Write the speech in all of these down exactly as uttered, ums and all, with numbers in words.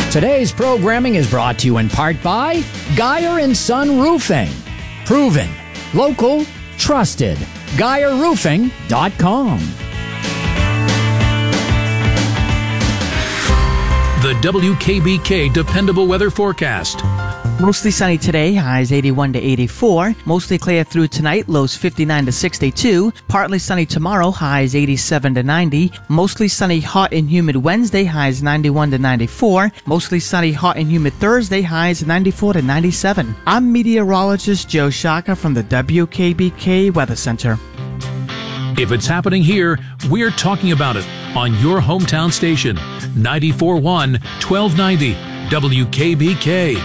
Today's programming is brought to you in part by Geyer and Son Roofing. Proven, local, trusted. Geyer Roofing dot com. The W K B K Dependable Weather Forecast. Mostly sunny today, highs eighty-one to eighty-four. Mostly clear through tonight, lows fifty-nine to sixty-two. Partly sunny tomorrow, highs eighty-seven to ninety. Mostly sunny, hot and humid Wednesday, highs ninety-one to ninety-four. Mostly sunny, hot and humid Thursday, highs ninety-four to ninety-seven. I'm meteorologist Joe Shaka from the W K B K Weather Center. If it's happening here, we're talking about it on your hometown station. ninety-four point one, twelve ninety W K B K.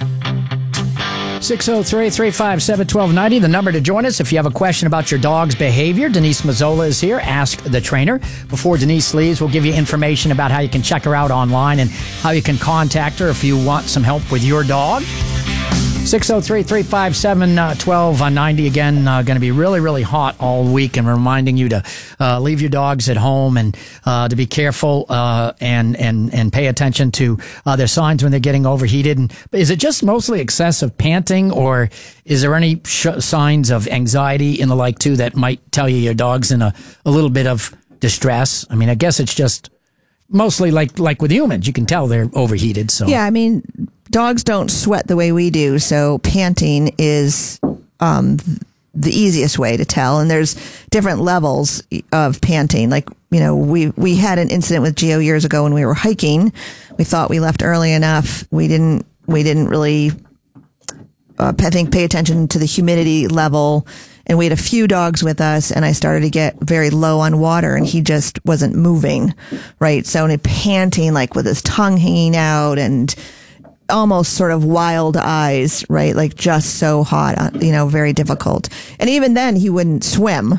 six oh three, three five seven, one two nine oh, the number to join us. If you have a question about your dog's behavior, Denise Mazzola is here. Ask the trainer. Before Denise leaves, we'll give you information about how you can check her out online and how you can contact her if you want some help with your dog. six oh three, three five seven, one two nine oh. Again, uh, going to be really, really hot all week, and reminding you to uh, leave your dogs at home and uh, to be careful uh, and and and pay attention to uh, their signs when they're getting overheated. And is it just mostly excessive panting, or is there any sh- signs of anxiety and the like too that might tell you your dog's in a, a little bit of distress? I mean, I guess it's just mostly like like with humans, you can tell they're overheated. So yeah, I mean, dogs don't sweat the way we do, so panting is um, the easiest way to tell. And there's different levels of panting. Like, you know, we we had an incident with Gio years ago when we were hiking. We thought we left early enough. We didn't. We didn't really, uh, I think, pay attention to the humidity level. And we had a few dogs with us, and I started to get very low on water, and he just wasn't moving, right? So, and panting, like with his tongue hanging out and almost sort of wild eyes, right? Like just so hot, you know, very difficult. And even then he wouldn't swim.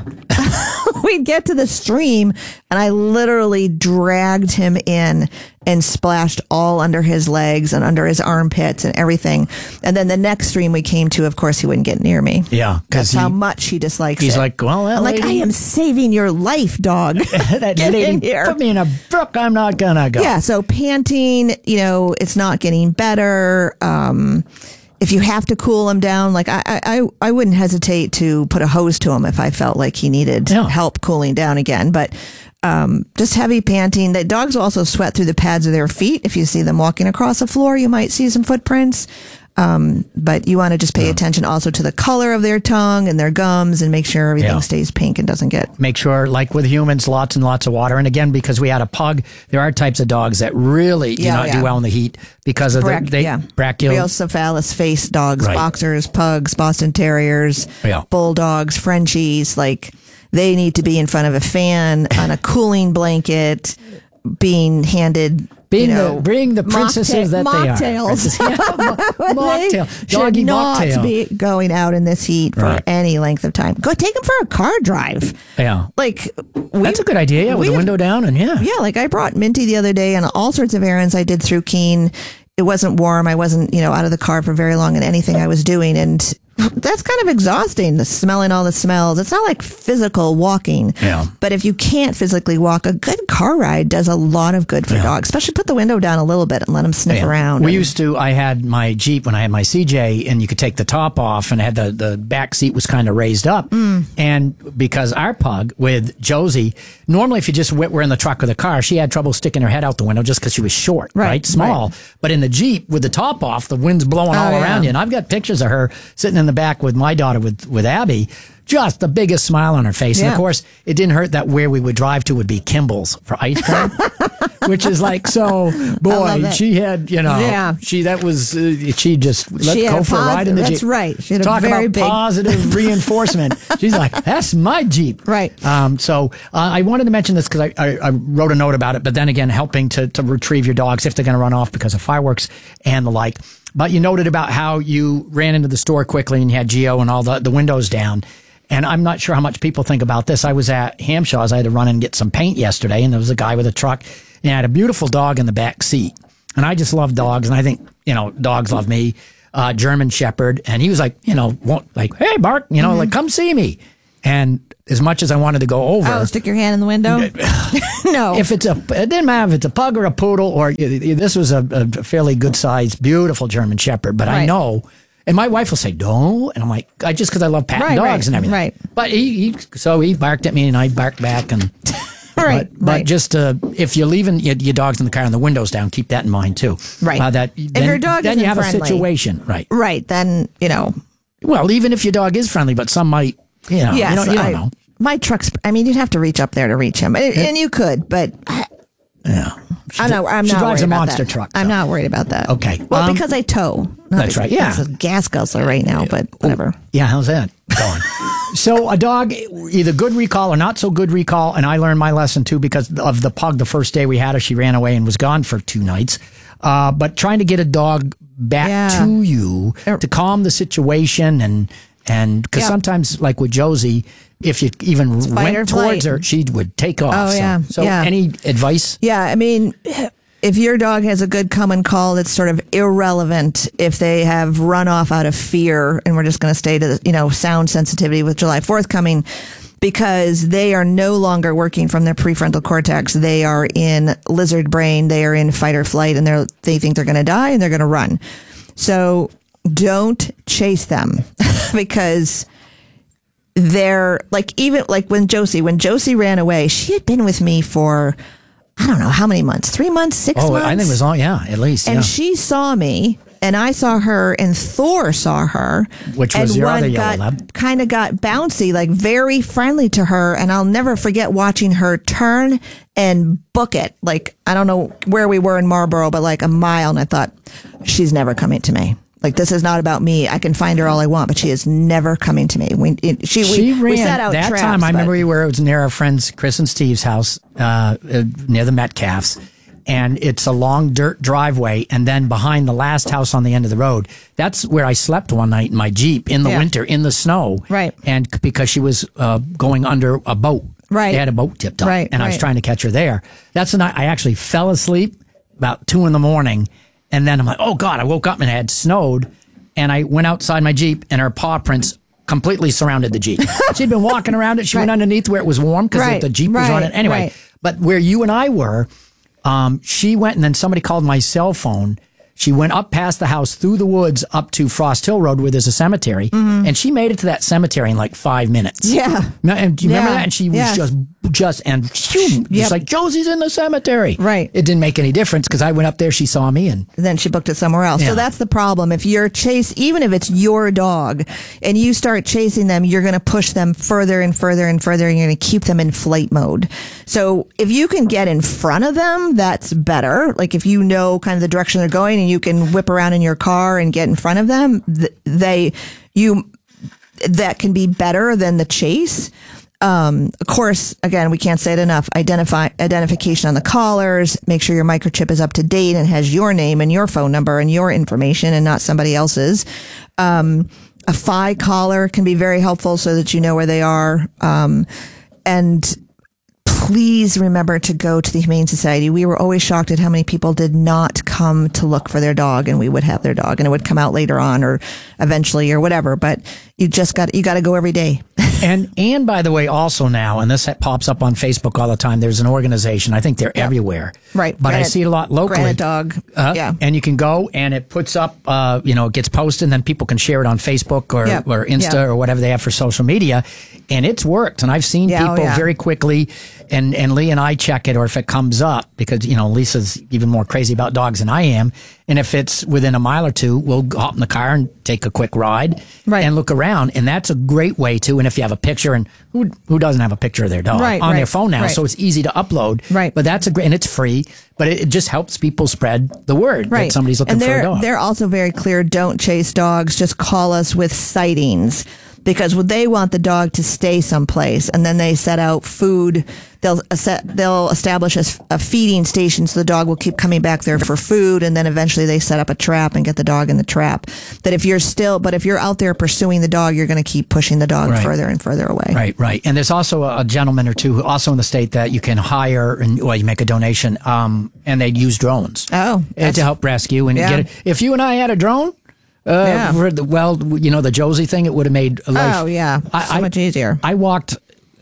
We'd get to the stream and I literally dragged him in and splashed all under his legs and under his armpits and everything. And then the next stream we came to, of course, he wouldn't get near me. Yeah. That's he, how much he dislikes he's it. He's like, well, that I'm lady, like, I am saving your life, dog. that Get lady in here. Put me in a brook. I'm not going to go. Yeah. So panting, you know, it's not getting better. Um, If you have to cool him down, like I, I, I wouldn't hesitate to put a hose to him if I felt like he needed yeah. help cooling down again. But um, just heavy panting. The dogs will also sweat through the pads of their feet. If you see them walking across the floor, you might see some footprints. Um, but you want to just pay yeah. attention also to the color of their tongue and their gums and make sure everything yeah. stays pink and doesn't get. Make sure, like with humans, lots and lots of water. And again, because we had a pug, there are types of dogs that really do yeah, not yeah. do well in the heat because of Brac- the they, yeah. brachial. Brachycephalus face dogs, right. boxers, pugs, Boston Terriers, yeah. bulldogs, Frenchies, like they need to be in front of a fan on a cooling blanket, being handed. Being you know, the, being the princesses that they are. Mocktails. Yeah, mo- mocktail. They Doggy should not mocktail. be going out in this heat for Right. any length of time. Go take them for a car drive. Yeah. Like we, That's a good idea, yeah, with we the have- window down and yeah. Yeah, like I brought Minty the other day on all sorts of errands I did through Keene. It wasn't warm. I wasn't, you know, out of the car for very long in anything I was doing. And that's kind of exhausting, the smelling all the smells. It's not like physical walking. Yeah. But if you can't physically walk, a good car ride does a lot of good for Yeah. dogs, especially put the window down a little bit and let them sniff Yeah. around. We and- used to, I had my Jeep when I had my C J, and you could take the top off, and had the, the back seat was kind of raised up. Mm. And because our pug with Josie, normally if you just were in the truck with the car, she had trouble sticking her head out the window just because she was short, right? Right, Small. right. But in the Jeep with the top off, the wind's blowing Oh, all yeah. around you. And I've got pictures of her sitting in the back with my daughter, with, with Abby. Just the biggest smile on her face. And Yeah. of course, it didn't hurt that where we would drive to would be Kimball's for ice cream, which is like, so, boy, love it. she had, you know, Yeah. she, that was, uh, she just let She had go a for a posi- ride in the that's Jeep. right. She had a Talk very about big- positive reinforcement. She's like, that's my Jeep. Right. Um, so uh, I wanted to mention this because I, I, I wrote a note about it, but then again, helping to, to retrieve your dogs if they're going to run off because of fireworks and the like. But you noted about how you ran into the store quickly and you had Gio and all the, the windows down. And I'm not sure how much people think about this. I was at Hamshaw's. I had to run and get some paint yesterday, and there was a guy with a truck, and I had a beautiful dog in the back seat. And I just love dogs, and I think, you know, dogs love me. Uh, German Shepherd. And he was like, you know, won't, like, hey, Mark, you know, mm-hmm. like, come see me. And as much as I wanted to go over. Oh, stick your hand in the window? No. If it's a, it didn't matter if it's a pug or a poodle, or this was a, a fairly good sized, beautiful German Shepherd. But Right. I know, and my wife will say, "Don't," and I'm like, I just because I love patting Right, dogs right, and everything. right. But he, he, so he barked at me, and I barked back, and. Right, But, but right. just uh, if you're leaving your, your dogs in the car and the windows down, keep that in mind too. Right. Uh, that If then, your dog then you isn't have friendly. a situation, right? Right. Then, you know. Well, even if your dog is friendly, but some might, you know, Yes, you don't, you don't I, know. My truck's, I mean, you'd have to reach up there to reach him. And, and you could, but I, Yeah. I'm not, I'm she not drives worried a about monster that. truck. I'm so. not worried about that. Okay. Well, Um, because I tow. Not that's right, yeah. It's a gas guzzler right now, but whatever. Yeah, how's that going? So a dog, either good recall or not so good recall, and I learned my lesson too because of the pug. The first day we had her, she ran away and was gone for two nights. Uh, but trying to get a dog back Yeah. to you to calm the situation and and because Yep. sometimes, like with Josie, if you even fight or went towards flight. her, she would take off. Oh, so, yeah, So yeah. any advice? Yeah, I mean, if your dog has a good come and call, it's sort of irrelevant if they have run off out of fear, and we're just going to stay to the, you know, sound sensitivity with July fourth coming, because they are no longer working from their prefrontal cortex. They are in lizard brain. They are in fight or flight, and they're they think they're going to die and they're going to run. So don't chase them because they're like, even like when Josie, when Josie ran away, she had been with me for, I don't know how many months, three months, six Oh, months. I think it was all, yeah, at least. And yeah. she saw me, and I saw her, and Thor saw her. Which was and your one other yellow got, lab. kind of got bouncy, like very friendly to her. And I'll never forget watching her turn and book it. Like, I don't know where we were in Marlboro, but like a mile. And I thought, she's never coming to me. Like, this is not about me. I can find her all I want, but she is never coming to me. We, it, she, She we, ran we set out that traps, time. I but- remember we were. It was near our friends Chris and Steve's house, uh, uh, near the Metcalfs, and it's a long dirt driveway. And then behind the last house on the end of the road, that's where I slept one night in my Jeep in the Yeah. winter in the snow. Right. And c- because she was uh, going under a boat. Right. They had a boat tipped up, Right, and I was right. trying to catch her there. That's the night I actually fell asleep about two in the morning, and then I'm like, oh God! I woke up and it had snowed. And I went outside my Jeep, and her paw prints completely surrounded the Jeep. She'd been walking around it. She went Right. underneath where it was warm because Right, the Jeep was right, running. Anyway, right. but where you and I were, um, she went, and then somebody called my cell phone. She went up past the house, through the woods, up to Frost Hill Road, where there's a cemetery, and she made it to that cemetery in like five minutes. Yeah. No, and do you remember Yeah, that? And she was yeah. just, just, and phew, Yep. just like, Josie's in the cemetery. Right. It didn't make any difference because I went up there, she saw me, and then she booked it somewhere else. Yeah. So that's the problem. If you're chase, even if it's your dog and you start chasing them, you're going to push them further and further and further, and you're going to keep them in flight mode. So if you can get in front of them, that's better. Like if you know kind of the direction they're going and you can whip around in your car and get in front of them, th- they, you, that can be better than the chase. Um, of course, again, we can't say it enough. Identify identification on the collars. Make sure your microchip is up to date and has your name and your phone number and your information and not somebody else's. Um, a F I collar can be very helpful so that you know where they are. Um, and please remember to go to the Humane Society. We were always shocked at how many people did not come to look for their dog, and we would have their dog, and it would come out later on or eventually or whatever. But you just got you got to go every day. And and by the way, also now, and this pops up on Facebook all the time, there's an organization. I think they're everywhere. Right. But I Granite- see it a lot locally. Granite Dog. Uh, Yeah. And you can go and it puts up, uh, you know, it gets posted and then people can share it on Facebook or, Yep. or Insta Yep. or whatever they have for social media. And it's worked. And I've seen Yeah, oh, people yeah. very quickly, and, and Lee and I check it, or if it comes up, because, you know, Lisa's even more crazy about dogs than I am. And if it's within a mile or two, we'll hop in the car and take a quick ride Right. and look around. And that's a great way to, and if you have a picture, and who, who doesn't have a picture of their dog Right, on their right, phone now, right. so it's easy to upload. Right. But that's a great, and it's free, but it, it just helps people spread the word that somebody's looking and for they're, a dog. They're also very clear. Don't chase dogs. Just call us with sightings, because they want the dog to stay someplace, and then they set out food. They'll set, they'll establish a, s- a feeding station, so the dog will keep coming back there for food, and then eventually they set up a trap and get the dog in the trap. That if you're still, but if you're out there pursuing the dog, you're going to keep pushing the dog Right. further and further away. Right, right. And there's also a, a gentleman or two who also in the state that you can hire and, well, you make a donation, um, and they use drones. Oh, and that's- to help rescue and Yeah. get it. If you and I had a drone, uh, Yeah. for the, well, you know, the Josie thing, it would have made life. Oh yeah, I- so I- much easier. I walked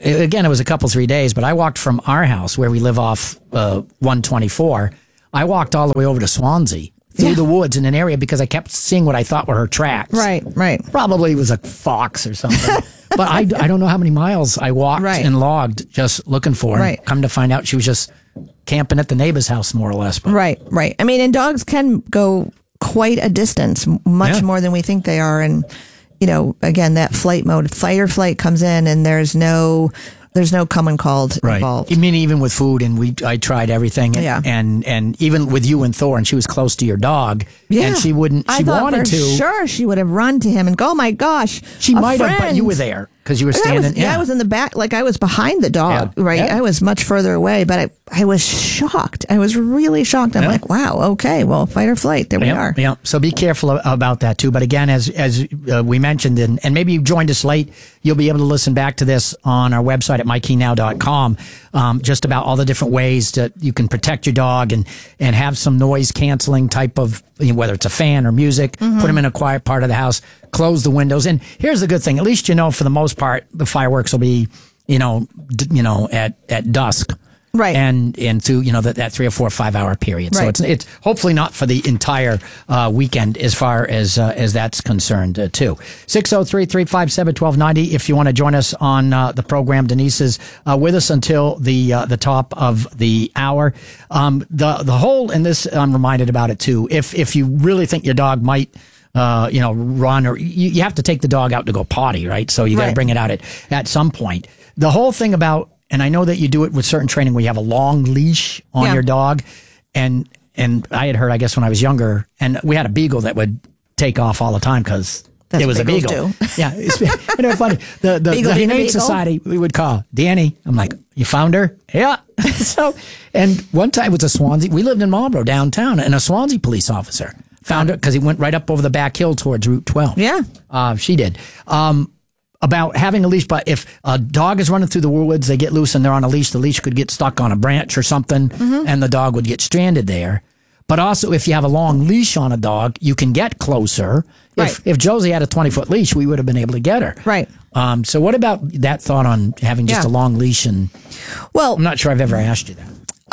again, it was a couple, three days, but I walked from our house where we live off uh, one twenty-four. I walked all the way over to Swansea through Yeah. the woods in an area because I kept seeing what I thought were her tracks. Right, right. Probably was a fox or something. But I, I don't know how many miles I walked Right. and logged just looking for her. Right. Come to find out she was just camping at the neighbor's house, more or less. But Right, right. I mean, and dogs can go quite a distance, m- much Yeah. more than we think they are. And, you know, again, that flight mode, fight or flight comes in and there's no, there's no come and called involved. I mean, even with food, and we, I tried everything, and, Yeah. and and even with you and Thor, and she was close to your dog, Yeah. and she wouldn't. She I thought wanted for to. sure she would have run to him and go, oh my gosh. She a might have, but you friend." were there because you were I standing. was, yeah. I was in the back, like I was behind the dog, Yeah. right? Yeah. I was much further away, but I, I was shocked. I was really shocked. I'm Yeah. like, wow, okay, well, fight or flight, there we Yeah, are. yeah. So be careful a- about that too. But again, as as uh, we mentioned, and, and maybe you joined us late, you'll be able to listen back to this on our website at my key now dot com. Um, just about all the different ways that you can protect your dog and and have some noise canceling type of, you know, whether it's a fan or music. Mm-hmm. Put them in a quiet part of the house. Close the windows. And here's the good thing: at least you know for the most part the fireworks will be, you know, d- you know, at at dusk. Right. And and through, you know, that, that three or four or five hour period. So Right. it's it's hopefully not for the entire uh, weekend as far as uh, as that's concerned uh, too. six oh three, three five seven, one two nine oh if you want to join us on uh, the program. Denise is uh, with us until the uh, the top of the hour. Um, the the whole, and this I'm reminded about it too. If if you really think your dog might uh, you know, run, or you, you have to take the dog out to go potty, right? So you got to Right. bring it out at, at some point. The whole thing about, and I know that you do it with certain training where you have a long leash on Yeah. your dog. And, and I had heard, I guess when I was younger, and we had a beagle that would take off all the time because That's it was a what beagle. beagles do. Yeah. It's, you know, funny. The, the, Beagle the being a Humane beagle? Society, we would call Danny. I'm like, you found her? Yeah. So, and one time it was a Swansea, we lived in Marlborough downtown, and a Swansea police officer found her because he went right up over the back hill towards Route twelve. Yeah. Uh, she did. Um, about having a leash, but if a dog is running through the woods, they get loose and they're on a leash, the leash could get stuck on a branch or something, Mm-hmm. and the dog would get stranded there. But also, if you have a long leash on a dog, you can get closer. Right. If, if Josie had a twenty-foot leash, we would have been able to get her. Right. Um, so what about that thought on having just Yeah. a long leash? And Well, I'm not sure I've ever asked you that.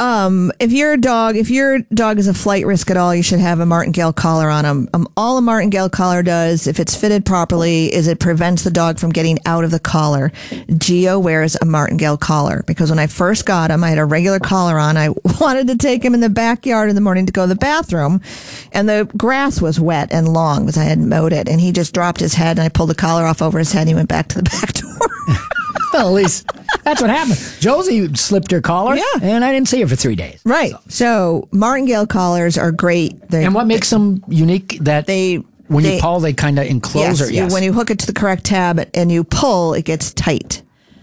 if your dog, if your dog is a flight risk at all, you should have a martingale collar on him. Um, all a martingale collar does, if it's fitted properly, is it prevents the dog from getting out of the collar. Geo wears a martingale collar because when I first got him, I had a regular collar on. I wanted to take him in the backyard in the morning to go to the bathroom, and the grass was wet and long because I hadn't mowed it, and he just dropped his head, and I pulled the collar off over his head, and he went back to the back door. Well, at least that's what happened. Josie slipped her collar, Yeah. and I didn't see her for three days. Right. So martingale collars are great. They're, And what makes them unique? That they when they, you pull, they kind of enclose yes, her. you- Yes. when you hook it to the correct tab and you pull, it gets tight.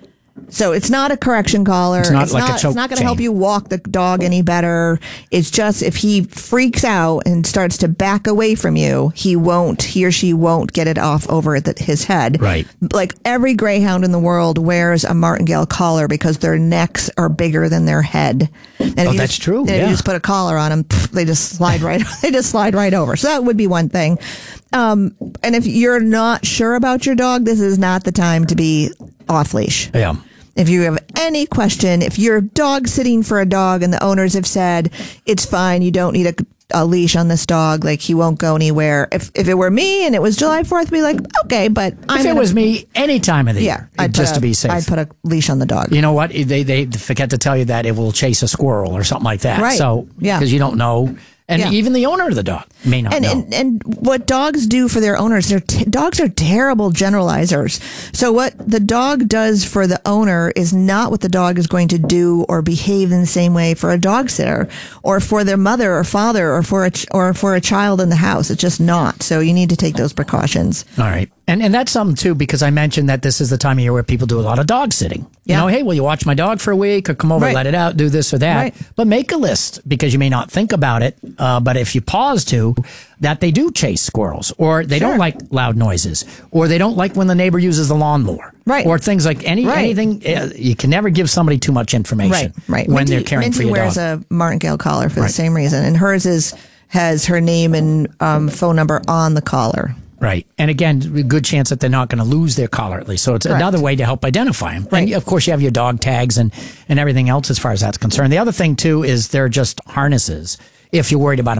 So it's not a correction collar. It's not like a choke It's not going to chain. help you walk the dog any better. It's just if he freaks out and starts to back away from you, he won't. He or she won't get it off over the, his head. Right. Like every greyhound in the world wears a martingale collar because their necks are bigger than their head. And if Oh, you that's just- true, and If yeah. you just put a collar on them, pff, they just slide right. They just slide right over. So that would be one thing. Um, and if you're not sure about your dog, this is not the time to be off leash. yeah. If you have any question, if you're dog sitting for a dog and the owners have said it's fine, you don't need a, a leash on this dog, like he won't go anywhere. If if it were me and it was July fourth, I'd be like, okay, but I'm If it gonna- was me, any time of the yeah, year, I'd put just a- to be safe. I'd put a leash on the dog. You know what? They they forget to tell you that it will chase a squirrel or something like that. Right. So Yeah. because you don't know, and Yeah. even the owner of the dog may not And, know. and and what dogs do for their owners, they're t- dogs are terrible generalizers. So what the dog does for the owner is not what the dog is going to do or behave in the same way for a dog sitter or for their mother or father or for a ch- or for a child in the house. It's just not. So you need to take those precautions. All right. And and that's something too, because I mentioned that this is the time of year where people do a lot of dog sitting. Yeah. You know, hey, will you watch my dog for a week or come over, Right. let it out, do this or that? Right. But make a list because you may not think about it. Uh, but if you pause to, that they do chase squirrels or they don't Sure. like loud noises or they don't like when the neighbor uses the lawnmower. Right. Or things like any Right. anything. Uh, you can never give somebody too much information. Right, right. When Minty, they're caring Minty for your wears dog. a martingale collar for Right. the same reason, and hers is has her name and um, phone number on the collar. Right. And again, a good chance that they're not going to lose their collar at least. So it's Correct. another way to help identify them. Right. And of course, you have your dog tags and, and everything else as far as that's concerned. The other thing, too, is they're just harnesses if you're worried about